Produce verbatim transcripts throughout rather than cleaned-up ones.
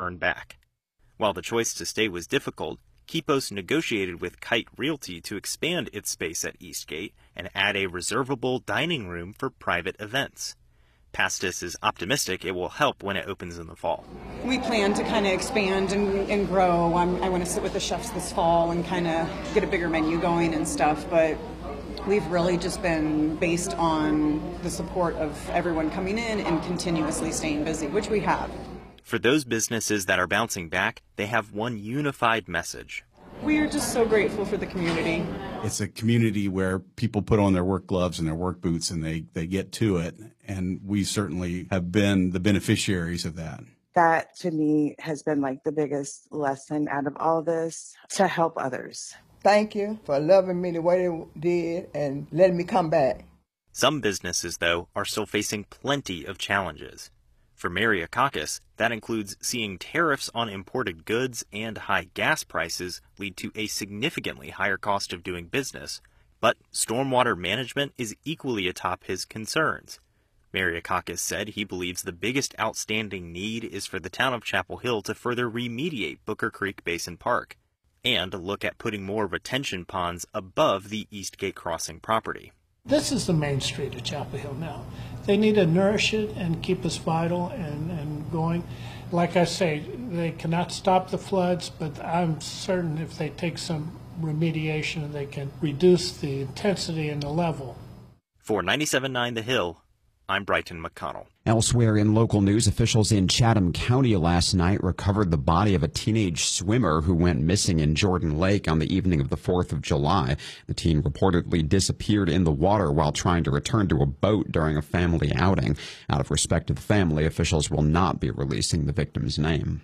earn back. While the choice to stay was difficult, Quipos negotiated with Kite Realty to expand its space at Eastgate and add a reservable dining room for private events. Pastis is optimistic it will help when it opens in the fall. We plan to kind of expand and, and grow. I'm, I want to sit with the chefs this fall and kind of get a bigger menu going and stuff, but we've really just been based on the support of everyone coming in and continuously staying busy, which we have. For those businesses that are bouncing back, they have one unified message. We are just so grateful for the community. It's a community where people put on their work gloves and their work boots and they, they get to it. And we certainly have been the beneficiaries of that. That, to me, has been like the biggest lesson out of all this, to help others. Thank you for loving me the way they did and letting me come back. Some businesses, though, are still facing plenty of challenges. For Mariakakis, that includes seeing tariffs on imported goods and high gas prices lead to a significantly higher cost of doing business, but stormwater management is equally atop his concerns. Mariakakis said he believes the biggest outstanding need is for the town of Chapel Hill to further remediate Booker Creek Basin Park and look at putting more retention ponds above the Eastgate Crossing property. This is the main street of Chapel Hill now. They need to nourish it and keep us vital and, and going. Like I say, they cannot stop the floods, but I'm certain if they take some remediation, they can reduce the intensity and the level. For ninety-seven point nine The Hill, I'm Brighton McConnell. Elsewhere in local news, officials in Chatham County last night recovered the body of a teenage swimmer who went missing in Jordan Lake on the evening of the fourth of July. The teen reportedly disappeared in the water while trying to return to a boat during a family outing. Out of respect to the family, officials will not be releasing the victim's name.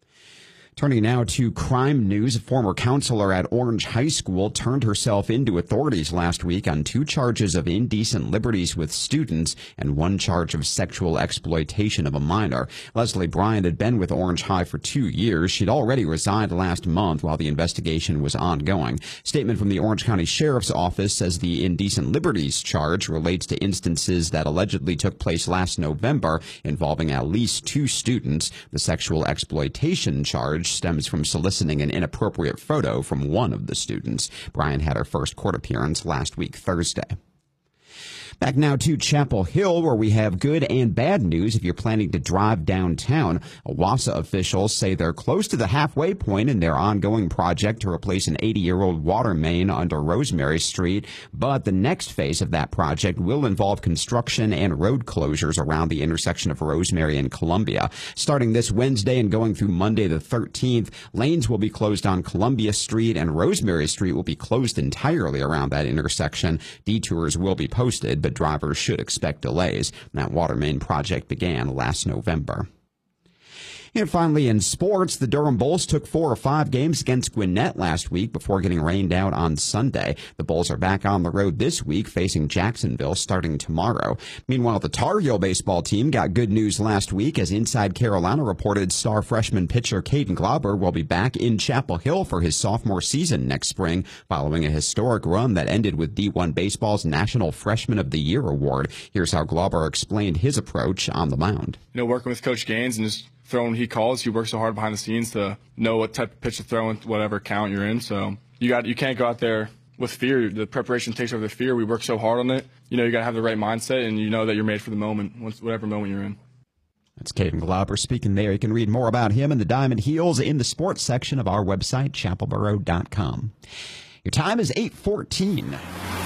Turning now to crime news, a former counselor at Orange High School turned herself into authorities last week on two charges of indecent liberties with students and one charge of sexual exploitation of a minor. Leslie Bryant had been with Orange High for two years. She'd already resigned last month while the investigation was ongoing. Statement from the Orange County Sheriff's Office says the indecent liberties charge relates to instances that allegedly took place last November involving at least two students. The sexual exploitation charge stems from soliciting an inappropriate photo from one of the students. Bryant had her first court appearance last week, Thursday. Back now to Chapel Hill, where we have good and bad news if you're planning to drive downtown. Owasso officials say they're close to the halfway point in their ongoing project to replace an eighty-year-old water main under Rosemary Street. But the next phase of that project will involve construction and road closures around the intersection of Rosemary and Columbia. Starting this Wednesday and going through Monday the thirteenth, lanes will be closed on Columbia Street and Rosemary Street will be closed entirely around that intersection. Detours will be posted, but drivers should expect delays. That water main project began last November. And finally, in sports, the Durham Bulls took four or five games against Gwinnett last week before getting rained out on Sunday. The Bulls are back on the road this week, facing Jacksonville starting tomorrow. Meanwhile, the Tar Heel baseball team got good news last week as Inside Carolina reported star freshman pitcher Caden Glauber will be back in Chapel Hill for his sophomore season next spring, following a historic run that ended with D one Baseball's National Freshman of the Year award. Here's how Glauber explained his approach on the mound. You know, working with Coach Gaines and just throwing when he calls, he works so hard behind the scenes to know what type of pitch to throw in whatever count you're in. So you got you can't go out there with fear. The preparation takes over the fear. We work so hard on it. You know, you got to have the right mindset, and you know that you're made for the moment, whatever moment you're in. That's Caden Glauber speaking there. You can read more about him and the Diamond Heels in the sports section of our website, chapelboro dot com. Your time is eight fourteen.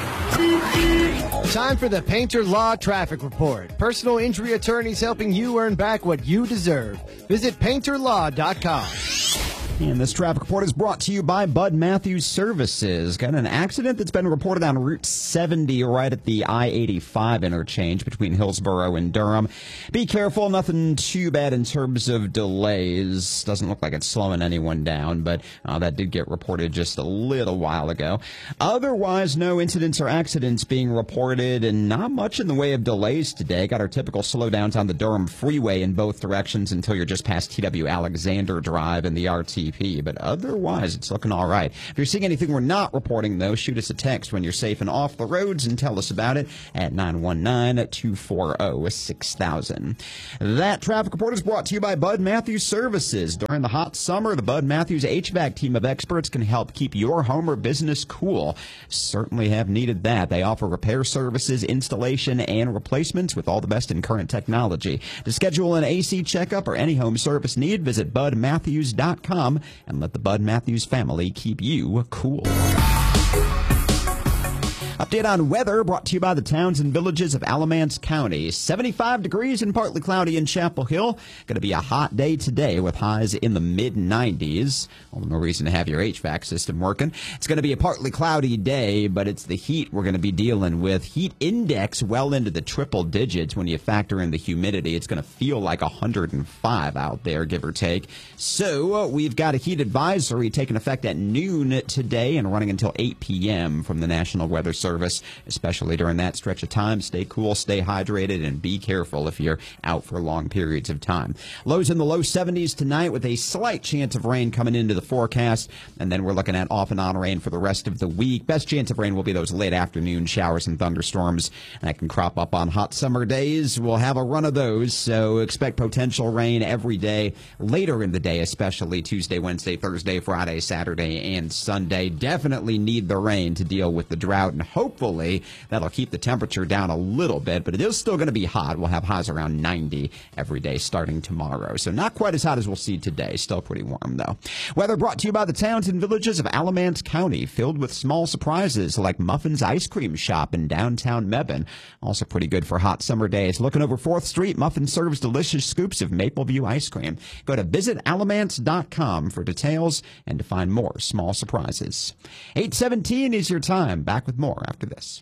Time for the Painter Law Traffic Report. Personal injury attorneys helping you earn back what you deserve. Visit painter law dot com. And this traffic report is brought to you by Bud Matthews Services. Got an accident that's been reported on Route seventy right at the I eighty-five interchange between Hillsborough and Durham. Be careful, nothing too bad in terms of delays. Doesn't look like it's slowing anyone down, but uh, that did get reported just a little while ago. Otherwise, no incidents or accidents being reported and not much in the way of delays today. Got our typical slowdowns on the Durham Freeway in both directions until you're just past T W Alexander Drive and the R T D P, but otherwise it's looking all right. If you're seeing anything we're not reporting, though, shoot us a text when you're safe and off the roads and tell us about it at nine one nine, two four zero, six thousand. That traffic report is brought to you by Bud Matthews Services. During the hot summer, the Bud Matthews H V A C team of experts can help keep your home or business cool. Certainly have needed that. They offer repair services, installation, and replacements with all the best in current technology. To schedule an A C checkup or any home service need, visit bud matthews dot com and let the Bud Matthews family keep you cool. Update on weather brought to you by the towns and villages of Alamance County. seventy-five degrees and partly cloudy in Chapel Hill. Going to be a hot day today with highs in the mid nineties. Well, no reason to have your H V A C system working. It's going to be a partly cloudy day, but it's the heat we're going to be dealing with. Heat index well into the triple digits. When you factor in the humidity, it's going to feel like one hundred five out there, give or take. So uh, we've got a heat advisory taking effect at noon today and running until eight p.m. from the National Weather Service. Service, especially during that stretch of time. Stay cool, stay hydrated, and be careful if you're out for long periods of time. Lows in the low seventies tonight with a slight chance of rain coming into the forecast, and then we're looking at off and on rain for the rest of the week. Best chance of rain will be those late afternoon showers and thunderstorms that can crop up on hot summer days. We'll have a run of those, so expect potential rain every day, later in the day, especially Tuesday, Wednesday, Thursday, Friday, Saturday, and Sunday. Definitely need the rain to deal with the drought, and hopefully that'll keep the temperature down a little bit, but it is still going to be hot. We'll have highs around ninety every day starting tomorrow. So not quite as hot as we'll see today. Still pretty warm, though. Weather brought to you by the towns and villages of Alamance County, filled with small surprises like Muffin's Ice Cream Shop in downtown Mebane. Also pretty good for hot summer days. Looking over fourth Street, Muffin serves delicious scoops of Mapleview ice cream. Go to visit alamance dot com for details and to find more small surprises. eight seventeen is your time. Back with more after this.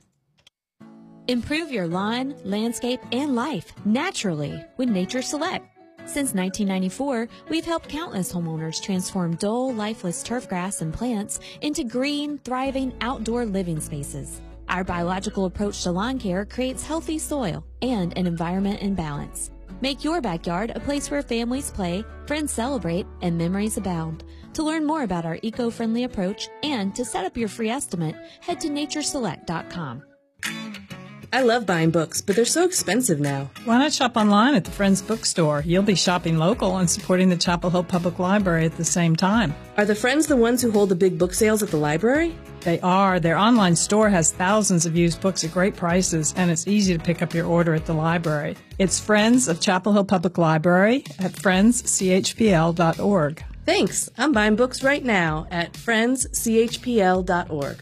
Improve your lawn, landscape, and life naturally with Nature Select. Since nineteen ninety-four, we've helped countless homeowners transform dull, lifeless turf grass and plants into green, thriving outdoor living spaces. Our biological approach to lawn care creates healthy soil and an environment in balance. Make your backyard a place where families play, friends celebrate, and memories abound. To learn more about our eco-friendly approach and to set up your free estimate, head to nature select dot com. I love buying books, but they're so expensive now. Why not shop online at the Friends Bookstore? You'll be shopping local and supporting the Chapel Hill Public Library at the same time. Are the Friends the ones who hold the big book sales at the library? They are. Their online store has thousands of used books at great prices, and it's easy to pick up your order at the library. It's Friends of Chapel Hill Public Library at friends c h p l dot org. Thanks. I'm buying books right now at friends c h p l dot org.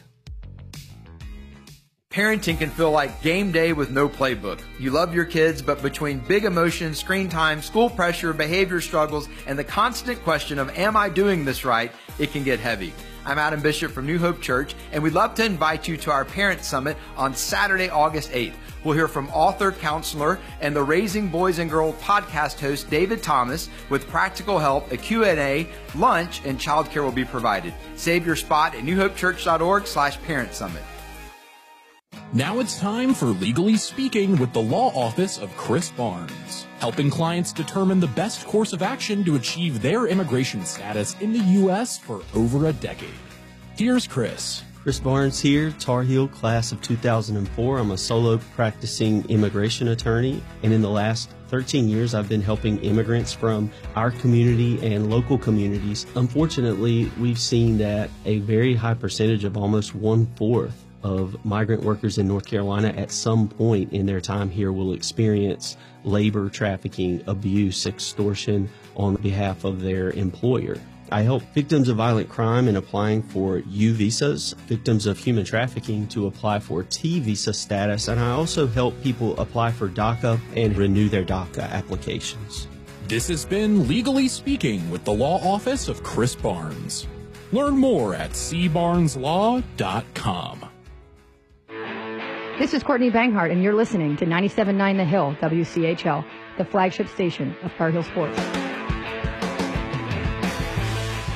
Parenting can feel like game day with no playbook. You love your kids, but between big emotions, screen time, school pressure, behavior struggles, and the constant question of, am I doing this right, it can get heavy. I'm Adam Bishop from New Hope Church, and we'd love to invite you to our Parent Summit on Saturday, August eighth. We'll hear from author, counselor, and the Raising Boys and Girls podcast host, David Thomas, with practical help, a Q and A, lunch, and childcare will be provided. Save your spot at new hope church dot org slash parent summit. Now it's time for Legally Speaking with the Law Office of Chris Barnes, helping clients determine the best course of action to achieve their immigration status in the U S for over a decade. Here's Chris. Chris Barnes here, Tar Heel class of two thousand four. I'm a solo practicing immigration attorney, and in the last thirteen years I've been helping immigrants from our community and local communities. Unfortunately, we've seen that a very high percentage of almost one-fourth of migrant workers in North Carolina at some point in their time here will experience labor trafficking, abuse, extortion on behalf of their employer. I help victims of violent crime in applying for U visas, victims of human trafficking to apply for T visa status, and I also help people apply for DACA and renew their DACA applications. This has been Legally Speaking with the Law Office of Chris Barnes. Learn more at c barnes law dot com. This is Courtney Banghart, and you're listening to ninety-seven point nine The Hill, W C H L, the flagship station of Tar Heel Sports.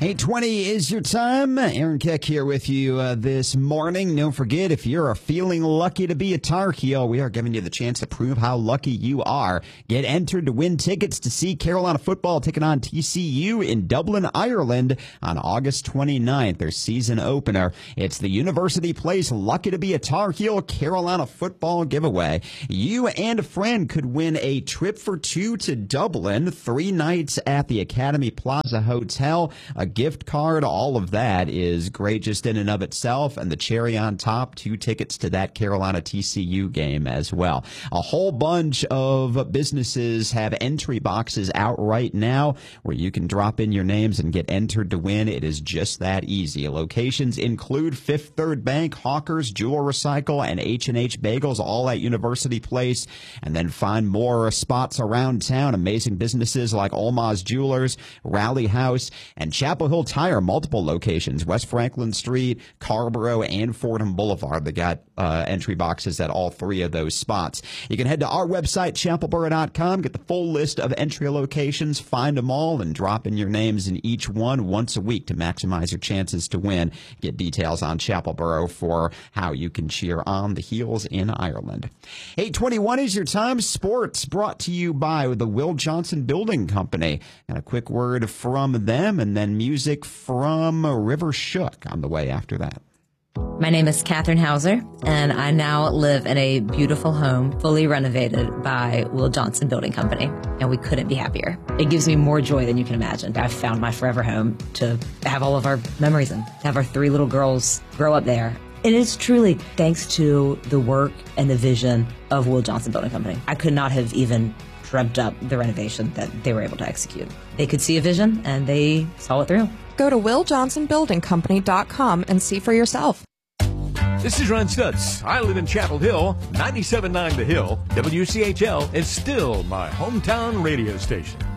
eight twenty is your time. Aaron Keck here with you uh, this morning. Don't forget, if you're feeling lucky to be a Tar Heel, we are giving you the chance to prove how lucky you are. Get entered to win tickets to see Carolina football taking on T C U in Dublin, Ireland on August twenty-ninth, their season opener. It's the University Place Lucky to be a Tar Heel Carolina football giveaway. You and a friend could win a trip for two to Dublin, three nights at the Academy Plaza Hotel, a gift card. All of that is great just in and of itself, and the cherry on top, two tickets to that Carolina T C U game as well. A whole bunch of businesses have entry boxes out right now where you can drop in your names and get entered to win. It is just that easy. Locations include Fifth Third Bank, Hawkers, Jewel Recycle, and H and H Bagels, all at University Place. And then find more spots around town. Amazing businesses like Olma's Jewelers, Rally House, and Chapel Hill Tire, multiple locations, West Franklin Street, Carborough, and Fordham Boulevard. They got uh, entry boxes at all three of those spots. You can head to our website, chapel borough dot com, get the full list of entry locations, find them all, and drop in your names in each one once a week to maximize your chances to win. Get details on Chapel Borough for how you can cheer on the Heels in Ireland. eight twenty-one is your time. Sports brought to you by the Will Johnson Building Company. And a quick word from them, and then music from River Shook on the way after that. My name is Catherine Hauser, and I now live in a beautiful home, fully renovated by Will Johnson Building Company, and we couldn't be happier. It gives me more joy than you can imagine. I've found my forever home to have all of our memories in, to have our three little girls grow up there. And it's truly thanks to the work and the vision of Will Johnson Building Company. I could not have even dreamt up the renovation that they were able to execute. They could see a vision, and they saw it through. Go to will johnson building company dot com and see for yourself. This is Ron Stutz. I live in Chapel Hill. ninety-seven point nine The Hill. W C H L is still my hometown radio station.